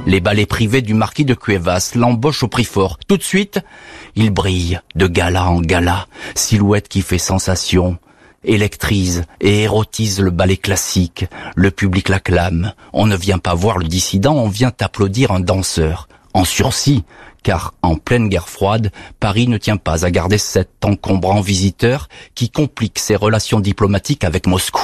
Les ballets privés du marquis de Cuevas l'embauchent au prix fort. Tout de suite, il brille de gala en gala, silhouette qui fait sensation, électrise et érotise le ballet classique. Le public l'acclame. On ne vient pas voir le dissident, on vient applaudir un danseur. En sursis, car en pleine guerre froide, Paris ne tient pas à garder cet encombrant visiteur qui complique ses relations diplomatiques avec Moscou.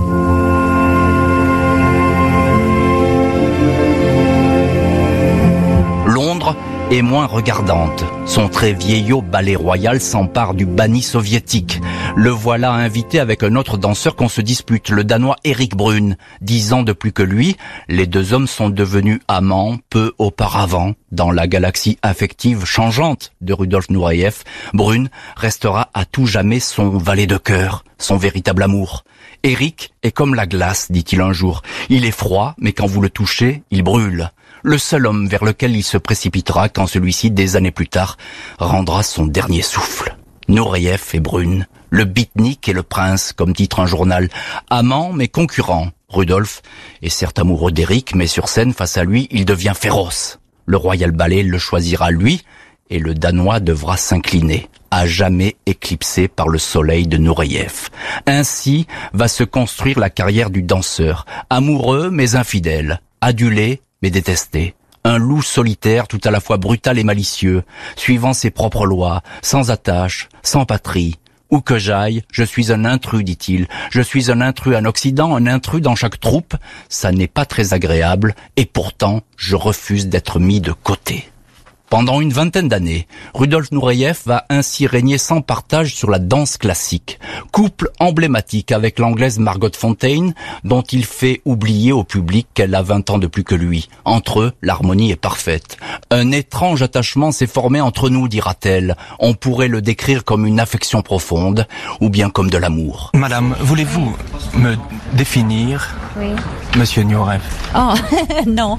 Londres est moins regardante. Son très vieillot ballet royal s'empare du banni soviétique. Le voilà invité avec un autre danseur qu'on se dispute, le Danois Erik Brun. 10 ans de plus que lui, les deux hommes sont devenus amants peu auparavant. Dans la galaxie affective changeante de Rudolf Nureyev, Brun restera à tout jamais son valet de cœur, son véritable amour. Erik est comme la glace, dit-il un jour. Il est froid, mais quand vous le touchez, il brûle. Le seul homme vers lequel il se précipitera quand celui-ci, des années plus tard, rendra son dernier souffle. Nureyev et Brun, le beatnik et le prince, comme titre un journal. Amants mais concurrents. Rudolf est certes amoureux d'Erik, mais sur scène, face à lui, il devient féroce. Le Royal Ballet le choisira lui, et le Danois devra s'incliner, à jamais éclipsé par le soleil de Nureyev. Ainsi va se construire la carrière du danseur, amoureux mais infidèle, adulé mais détesté. Un loup solitaire tout à la fois brutal et malicieux, suivant ses propres lois, sans attache, sans patrie. Où que j'aille, je suis un intrus, dit-il. Je suis un intrus en Occident, un intrus dans chaque troupe. Ça n'est pas très agréable, et pourtant, je refuse d'être mis de côté. Pendant une vingtaine d'années, Rudolf Nureyev va ainsi régner sans partage sur la danse classique. Couple emblématique avec l'anglaise Margot Fonteyn, dont il fait oublier au public qu'elle a 20 ans de plus que lui. Entre eux, l'harmonie est parfaite. Un étrange attachement s'est formé entre nous, dira-t-elle. On pourrait le décrire comme une affection profonde, ou bien comme de l'amour. Madame, voulez-vous me définir, oui. Monsieur Nureyev? Oh, non.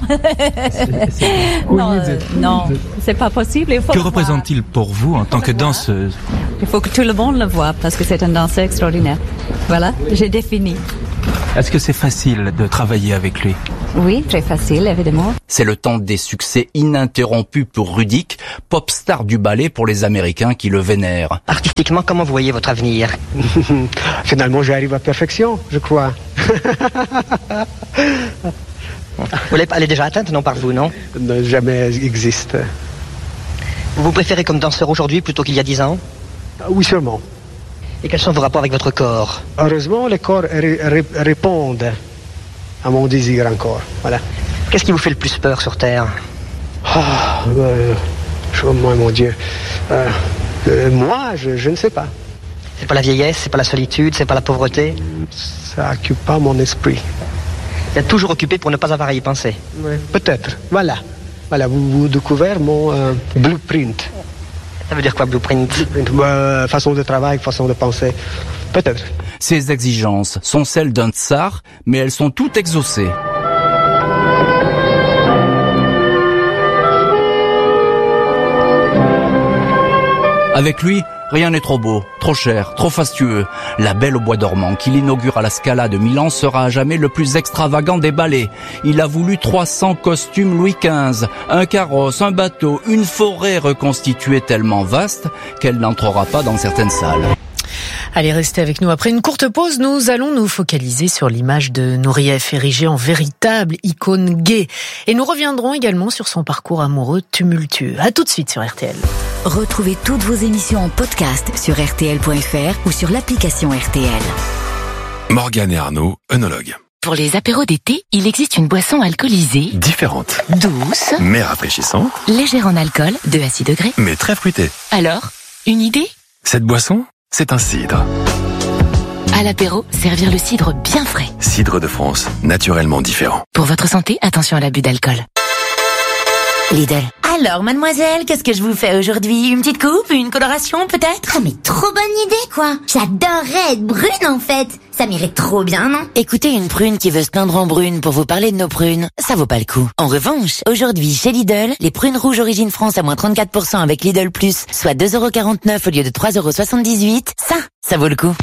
Non, c'est pas possible. Que représente-t-il pour vous en tant que danseuse? Il faut que tout le monde le voie parce que c'est un danseur extraordinaire. Voilà, j'ai défini. Est-ce que c'est facile de travailler avec lui? Oui, très facile, évidemment. C'est le temps des succès ininterrompus pour Rudik, pop star du ballet pour les Américains qui le vénèrent. Artistiquement, comment vous voyez votre avenir? Finalement, j'arrive à perfection, je crois. Elle est déjà atteinte, non, par vous, non? Jamais existe. Vous préférez comme danseur aujourd'hui plutôt qu'il y a 10 ans? Oui, sûrement. Et quels sont vos rapports avec votre corps? Heureusement, les corps répondent à mon désir encore. Voilà. Qu'est-ce qui vous fait le plus peur sur Terre? Mon Dieu. Moi, je ne sais pas. C'est pas la vieillesse, c'est pas la solitude, c'est pas la pauvreté? Ça occupe pas mon esprit. Vous êtes toujours occupé pour ne pas avoir à y penser? Oui. Peut-être. Voilà, vous découvrez mon blueprint. Ça veut dire quoi, blueprint? Façon de travail, façon de penser. Peut-être. Ces exigences sont celles d'un tsar, mais elles sont toutes exaucées. Avec lui, rien n'est trop beau, trop cher, trop fastueux. La Belle au bois dormant, qu'il inaugure à la Scala de Milan, sera à jamais le plus extravagant des ballets. Il a voulu 300 costumes Louis XV, un carrosse, un bateau, une forêt reconstituée tellement vaste qu'elle n'entrera pas dans certaines salles. Allez, restez avec nous. Après une courte pause, nous allons nous focaliser sur l'image de Nureyev, érigée en véritable icône gay. Et nous reviendrons également sur son parcours amoureux tumultueux. À tout de suite sur RTL. Retrouvez toutes vos émissions en podcast sur rtl.fr ou sur l'application RTL. Morgane et Arnaud, œnologues. Pour les apéros d'été, il existe une boisson alcoolisée, Différente, douce, mais rafraîchissante, légère en alcool, de à 6 degrés. mais très fruitée. Alors, une idée? Cette boisson, c'est un cidre. À l'apéro, servir le cidre bien frais. Cidre de France, naturellement différent. Pour votre santé, attention à l'abus d'alcool. Lidl. Alors, mademoiselle, qu'est-ce que je vous fais aujourd'hui? Une petite coupe? Une coloration, peut-être? Ah, mais trop bonne idée, quoi. J'adorerais être brune, en fait. Ça m'irait trop bien, non? Écoutez, une prune qui veut se peindre en brune pour vous parler de nos prunes, ça vaut pas le coup. En revanche, aujourd'hui, chez Lidl, les prunes rouges origine France à moins 34% avec Lidl Plus, soit 2,49€ au lieu de 3,78€, ça vaut le coup.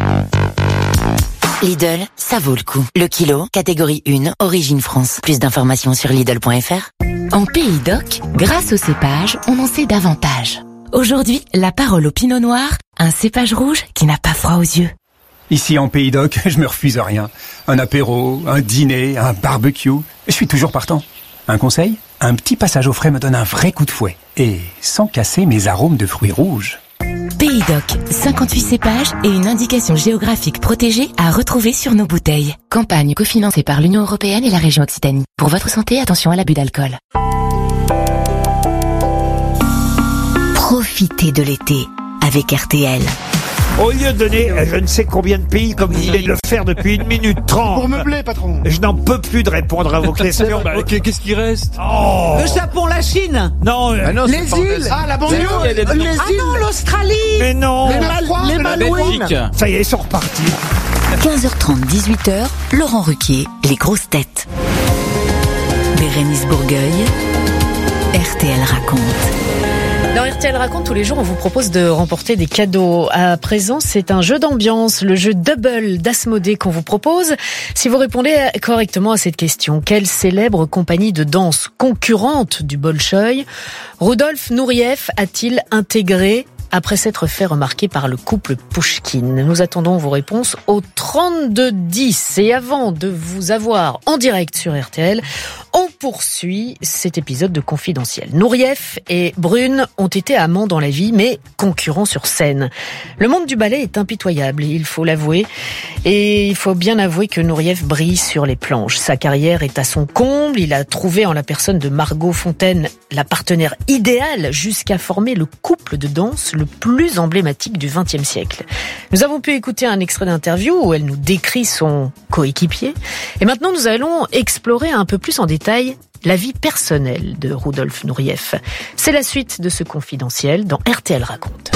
Lidl, ça vaut le coup. Le kilo, catégorie 1, origine France. Plus d'informations sur Lidl.fr. En Pays d'Oc, grâce au cépage, on en sait davantage. Aujourd'hui, la parole au Pinot Noir, un cépage rouge qui n'a pas froid aux yeux. Ici en Pays d'Oc, je me refuse à rien. Un apéro, un dîner, un barbecue, je suis toujours partant. Un conseil ? Un petit passage au frais me donne un vrai coup de fouet. Et sans casser mes arômes de fruits rouges. Pays d'Oc, 58 cépages et une indication géographique protégée à retrouver sur nos bouteilles. Campagne cofinancée par l'Union Européenne et la région Occitanie. Pour votre santé, attention à l'abus d'alcool. Profitez de l'été avec RTL. Au lieu de donner je ne sais combien de pays comme vous venez de le faire depuis 1 minute 30. Pour meubler, patron. Je n'en peux plus de répondre à vos questions. Ok, qu'est-ce qui reste? Le Japon, la Chine. Non. Les îles. Ah, la banlieue. Les îles. Non, l'Australie. Mais non. Les Malouines. Ça y est, ils sont repartis. 15h30, 18h, Laurent Ruquier, les grosses têtes. Bérénice Bourgueil, RTL raconte. Dans RTL Raconte, tous les jours, on vous propose de remporter des cadeaux. À présent, c'est un jeu d'ambiance, le jeu Double d'Asmodée qu'on vous propose. Si vous répondez correctement à cette question, quelle célèbre compagnie de danse concurrente du Bolchoï Rudolf Nureyev a-t-il intégré après s'être fait remarquer par le couple Pouchkine? Nous attendons vos réponses au 3210. Et avant de vous avoir en direct sur RTL, on poursuit cet épisode de Confidentiel. Nureyev et Brune ont été amants dans la vie, mais concurrents sur scène. Le monde du ballet est impitoyable, il faut l'avouer. Et il faut bien avouer que Nureyev brille sur les planches. Sa carrière est à son comble. Il a trouvé en la personne de Margot Fontaine la partenaire idéale jusqu'à former le couple de danse le plus emblématique du XXe siècle. Nous avons pu écouter un extrait d'interview où elle nous décrit son coéquipier. Et maintenant, nous allons explorer un peu plus en détail la vie personnelle de Rudolf Nureyev. C'est la suite de ce Confidentiel dans RTL Raconte.